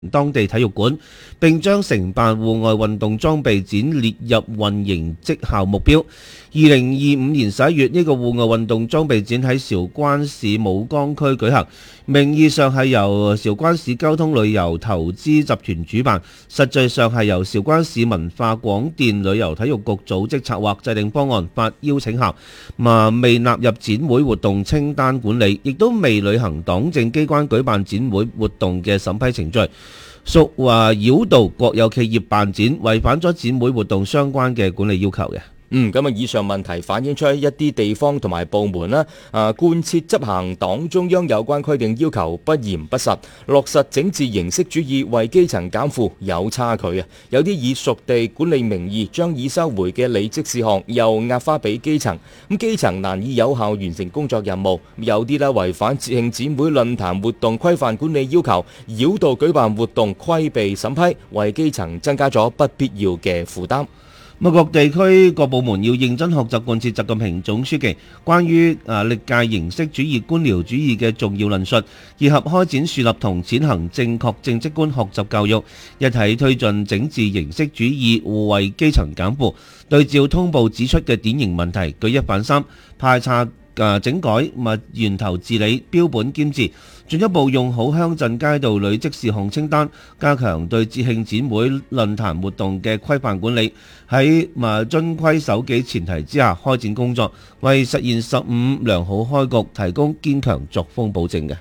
當地體育館，並將承辦戶外運動裝備展列入運營績效目標。2025年11月，呢個戶外運動裝備展喺韶關市武江區舉行，名義上係由韶關市交通旅遊投資集團主辦，實際上係由韶關市文化廣電旅遊體育局組織策劃、制定方案、發邀請函，未納入展會活動清單管理，亦都未履行黨政機關舉辦展會活動嘅審批程序，屬擾導國有企業辦展，違反咗展會活動相關嘅管理要求嘅。 咁啊，以上問題反映出一啲地方同埋部門啦，貫徹執行黨中央有關規定要求不嚴不實，落實整治形式主義，為基層減負有差距啊！有啲以屬地管理名義將已收回嘅履職事項又壓花俾基層，咁基層難以有效完成工作任務。有啲咧違反節慶展會論壇活動規範管理要求，擾導舉辦活動規避審批，為基層增加咗不必要嘅負擔。 各地區各部門要認真學習貫徹習近平總書記關於歷屆形式主義官僚主義嘅重要論述，結合開展樹立同踐行正確政績觀學習教育，一體推進整治形式主義，為基層減負，對照通報指出嘅典型問題，舉一反三，排查整改源頭治理，標本兼治，進一步用好鄉鎮街道履職事項清單，加強對節慶展會論壇活動嘅規範管理，喺遵規守紀前提之下開展工作，為實現15良好開局提供堅強作風保證嘅。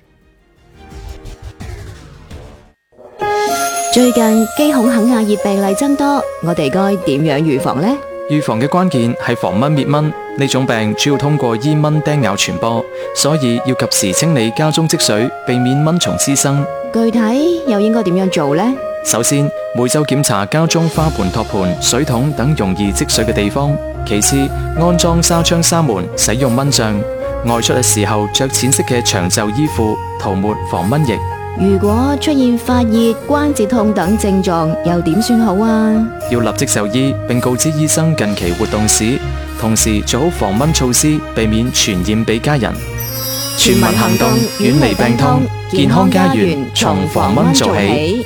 最近機孔肯亞熱病例增多，我哋該點樣預防呢？ 預防嘅關鍵係防蚊滅蚊，呢種病主要通過煙蚊叮咬傳播，所以要及時清理家中積水，避免蚊蟲滋生。 具體又應該點樣做呢？ 首先，每周檢查家中花盆、托盤、水桶等容易積水嘅地方。其次，安裝紗窗紗門，使用蚊帳。外出嘅時候着淺色嘅長袖衣褲，塗抹防蚊液。 如果出現發熱、關節痛等症狀，又點算好啊？ 要立即就醫，並告知醫生近期活動史，同時做好防蚊措施，避免傳染俾家人。 全民行動，遠離病痛，健康家園從防蚊做起。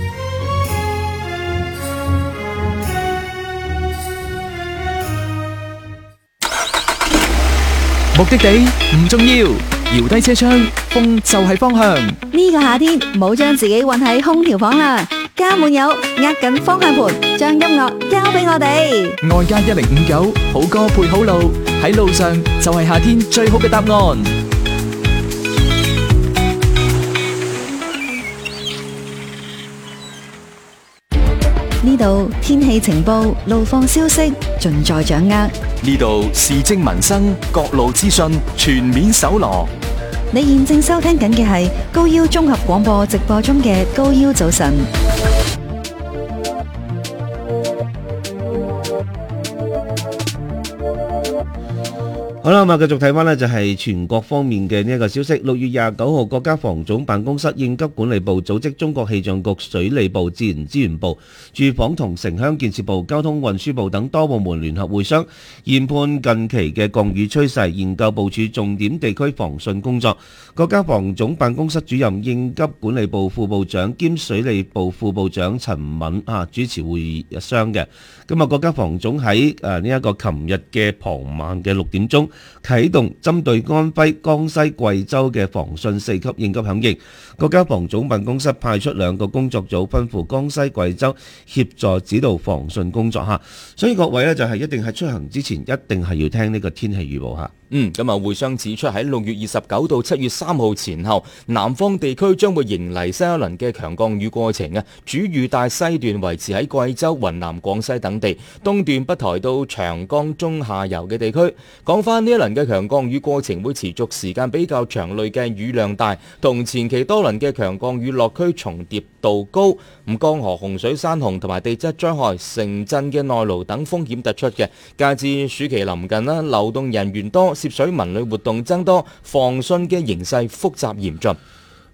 目的地唔重要，搖低車窗，風就係方向。 呢個夏天唔好將自己困喺空調房啦，加滿油，握緊方向盤，將音樂交俾我哋。 外加1059，好歌配好路，喺路上就係夏天最好嘅答案。 呢度天氣情報、路況消息盡在掌握。 呢度時政民生、各路資訊全面搜羅。 你現正收聽緊嘅係高腰綜合廣播直播中嘅高腰早晨。 好啦，咁啊，繼續睇翻呢就係全國方面嘅呢一個消息。6月29號，國家防總辦公室、應急管理部組織中國氣象局、水利部、自然資源部、住房同城鄉建設部、交通運輸部等多部門聯合會商，研判近期嘅降雨趨勢，研究部署重點地區防汛工作。國家防總辦公室主任、應急管理部副部長兼水利部副部長陳敏主持會議商嘅。咁啊，國家防總喺呢一個琴日嘅傍晚嘅6點鐘啟動針對安徽、江西、貴州嘅防汛4級應急響應。國家防總辦公室派出2個工作組，吩咐江西、貴州協助指導防汛工作嚇。所以各位呢，就係一定係出行之前一定係要聽呢個天氣預報嚇。 咁啊，會商指出喺6月29到7月3號前後，南方地區將會迎嚟新一輪嘅強降雨過程啊。主雨帶西段維持喺貴州、雲南、廣西等地，東段北抬到長江中下游嘅地區。講翻呢一輪嘅強降雨過程會持續時間比較長，累計雨量大，同前期多輪嘅強降雨落區重疊度高。咁江河洪水、山洪同埋地質災害、城鎮嘅內澇等風險突出嘅。加之暑期臨近啦，流動人員多，涉水文旅活動增多，防汛嘅形勢複雜嚴峻。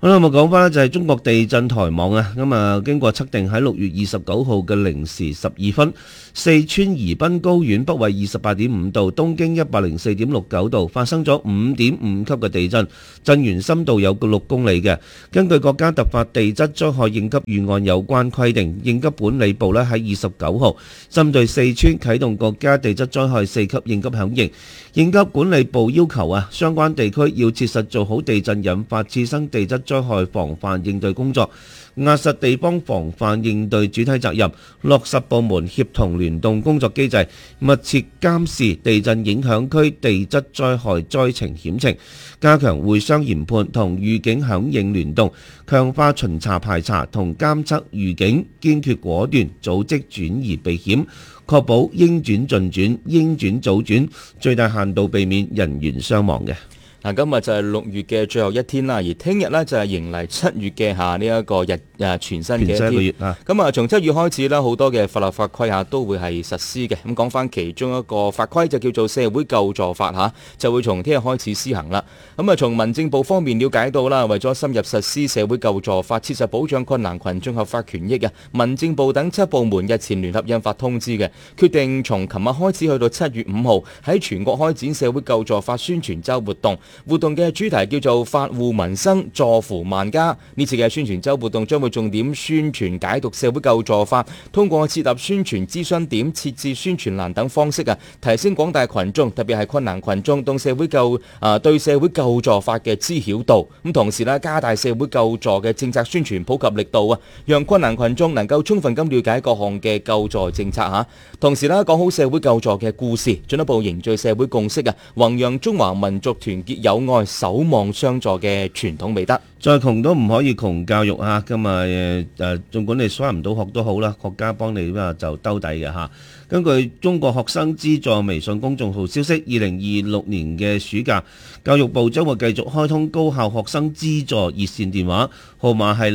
好啦，我講翻呢就係中國地震台網啊，咁啊經過測定喺6月29號嘅0時12分，四川宜賓高原北緯28.5度，東經104.69度，發生咗5.5級嘅地震，震源深度有6公里嘅。根據國家突發地質災害應急預案有關規定，應急管理部呢喺29號針對四川啟動國家地質災害4級應急響應。應急管理部要求啊，相關地區要切實做好地震引發次生地質災害防範應對工作，壓實地方防範應對主體責任，落實部門協同聯動工作機制，密切監視地震影響區地質災害災情險情，加強會商研判同預警響應聯動，強化巡查排查同監測預警，堅決果斷組織轉移避險，確保應轉盡轉、應轉早轉，最大限度避免人員傷亡嘅。 嗱，今日就係6月嘅最後一天啦，而聽日呢，就係迎嚟7月嘅呢一個全新嘅一天。咁啊，從7月開始啦，好多嘅法律法規都會係實施嘅。咁講翻其中一個法規就叫做社會救助法就會從聽日開始施行啦。咁啊，從民政部方面了解到啦，為咗深入實施社會救助法，切實保障困難群眾合法權益民政部等7部門日前聯合印發通知嘅，決定從琴日開始去到7月5號喺全國開展社會救助法宣傳週活動。活動嘅主題叫做發護民生，助扶萬家。呢次嘅宣傳週活動將會重點宣傳解讀社會救助法，通過設立宣傳諮詢點、設置宣傳欄等方式提升廣大群眾，特別係困難群眾對社會救助法嘅知曉度。咁同時加大社會救助嘅政策宣傳普及力度讓困難群眾能夠充分咁了解各項嘅救助政策同時講好社會救助嘅故事，進一步凝聚社會共識弘揚中華民族團結友愛、守望相助嘅傳統美德。 再窮都唔可以窮教育啊！今日儘管你返唔到學都好啦，國家幫你就兜底嘅嚇。根據中國學生資助微信公眾號消息，2026年嘅暑假，教育部將會繼續開通高校學生資助熱線電話，號碼係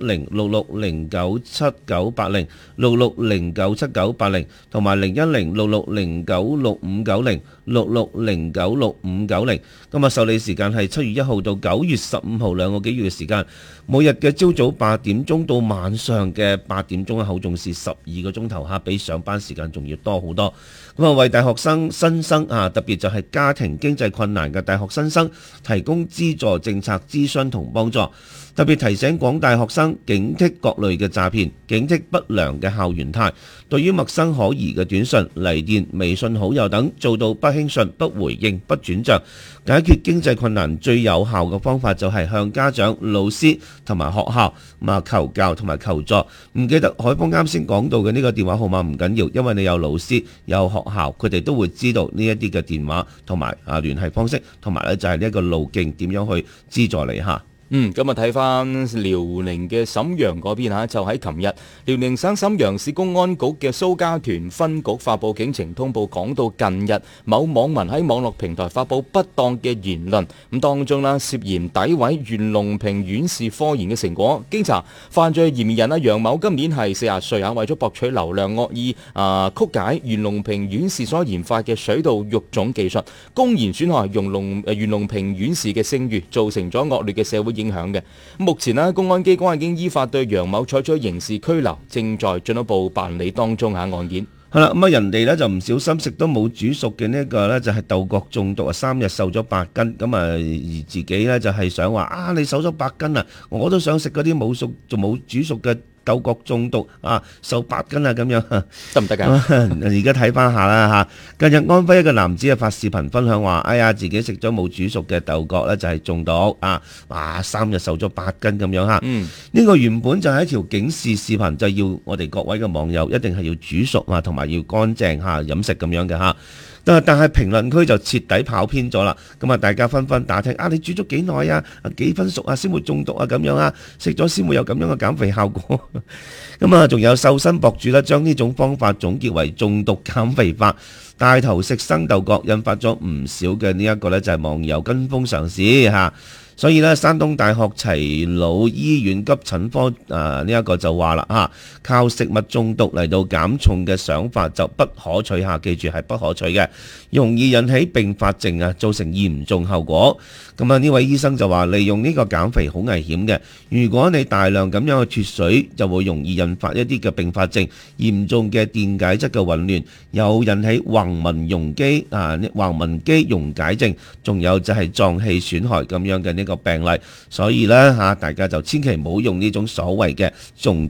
0106609790、66097980同埋0106609590、66096590。今日受理時間係7月1號到9月15號2個幾月嘅時間，每日嘅朝早8點鐘到晚上嘅8點鐘口重視12個鐘頭比上班時間仲要多好多。咁為大學生新生特別就係家庭經濟困難嘅大學新生提供資助政策諮詢同幫助。特別提醒廣大學生警惕各類嘅詐騙，警惕不良嘅校園態，對於陌生可疑嘅短信、嚟電、微信好友等，做到不輕信、不回應、不轉賬。解決經濟困難最有效嘅方法就係向家長、老師同埋學校求教同埋求助。唔記得海峰啱先講到嘅呢個電話號碼唔緊要，因為你有老師有學校，佢哋都會知道呢一啲嘅電話同埋聯繫方式，同埋咧就係呢一個路徑點樣去資助你嚇。 咁啊睇翻遼寧嘅瀋陽嗰邊就喺琴日，遼寧省瀋陽市公安局嘅蘇家屯分局發布警情通報，講到近日某網民喺網絡平台發布不當嘅言論，咁當中涉嫌詆毀袁隆平院士科研嘅成果。經查，犯罪嫌疑人楊某今年係40歲為咗博取流量，惡意曲解袁隆平院士所研發嘅水稻育種技術，公然損害袁隆平院士嘅聲譽，造成咗惡劣嘅社會影響嘅。目前公安機關已經依法對楊某採取刑事拘留，正在進一步辦理當中案件。 係啦，咁人哋就唔小心食都冇煮熟嘅呢個就係豆角中毒3日瘦咗8斤，咁而自己就係想話你瘦咗8斤我都想食嗰啲冇熟仲冇煮熟嘅豆角中毒瘦8斤咁樣得唔得㗎？ 而家睇翻下啦近日安徽一個男子發視頻分享話，自己食咗冇煮熟嘅豆角就係中毒3日瘦咗8斤咁樣呢個原本就係一條警示視頻，就要我哋各位嘅網友一定係要煮熟同埋要乾淨飲食咁樣嘅但係評論區就徹底跑偏咗啦，咁大家紛紛打聽你煮咗幾耐幾分熟先會中毒咁樣食咗先會有咁樣嘅減肥效果。咁仲有瘦身博主將呢種方法總結為中毒減肥法，帶頭食生豆角，引發咗唔少嘅呢一個就係網友跟風嘗試所以咧，山東大學齊魯醫院急診科呢一個就話啦嚇，靠食物中毒嚟到減重嘅想法就不可取嚇，記住係不可取嘅，容易引起併發症啊，造成嚴重後果。咁啊，呢位醫生就話利用呢個減肥好危險嘅，如果你大量咁樣去脫水，就會容易引發一啲嘅併發症，嚴重嘅電解質嘅混亂，有引起橫紋肌溶解症，仲有就係臟器損害咁樣嘅呢個病例。所以呢，大家就千祈唔好用呢種所謂嘅重